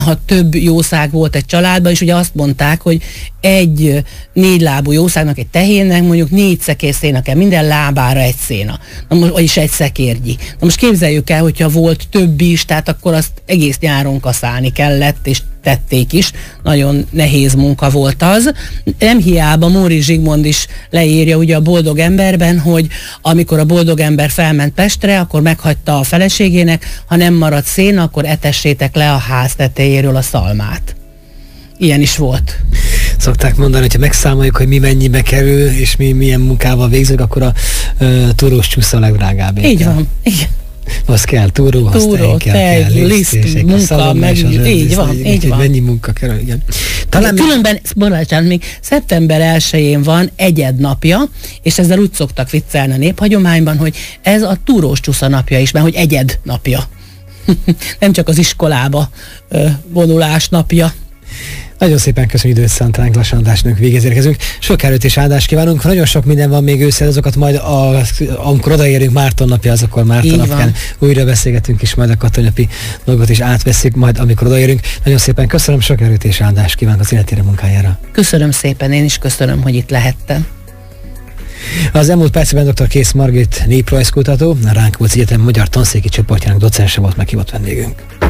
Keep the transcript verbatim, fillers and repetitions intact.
ha több jószág volt egy családban, és ugye azt mondták, hogy egy négylábú jószágnak, egy tehénnek mondjuk négy szekér széna kell, minden lábára egy széna, na most, vagyis egy szekérnyi. Na most képzeljük el, hogyha volt több is, tehát akkor azt egész nyáron kaszálni kellett, és tették is. Nagyon nehéz munka volt az. Nem hiába Móricz Zsigmond is leírja ugye a Boldog emberben, hogy amikor a boldog ember felment Pestre, akkor meghagyta a feleségének, ha nem maradt széna, akkor etessétek le a ház tetejéről a szalmát. Ilyen is volt. Szokták mondani, hogyha megszámoljuk, hogy mi mennyibe kerül, és mi milyen munkával végzünk, akkor a uh, túrós csúsza a legdrágább. Így van. Igen. Az kell, túró, az túró, tej, liszt, munka, meg így van, így van. Mennyi munka kerül, igen. Talán különben, bocsánat, még szeptember elsején van egyed napja, és ezzel úgy szoktak viccelni a néphagyományban, hogy ez a túrós csúsza napja is, mert hogy egyed napja. Nem csak az iskolába ö, vonulás napja. Nagyon szépen köszönjük, időt szántanánk, lassan adásnak végéhez érkezünk. Sok erőt és áldást kívánunk. Nagyon sok minden van még ősszel, azokat majd, a, amikor odaérünk Márton napja, az akkor Márton napján újra beszélgetünk, és majd a katonyapi dolgot is átveszik, majd amikor odaérünk. Nagyon szépen köszönöm, sok erőt és áldást kívánok az életére, munkájára. Köszönöm szépen, én is köszönöm, hogy itt lehettem. Az elmúlt percben dr. Kész Margit néprajzkutató, a Ránkóczi Egyetem magyar tanszéki csoportjának docense volt meghívott vendégünk.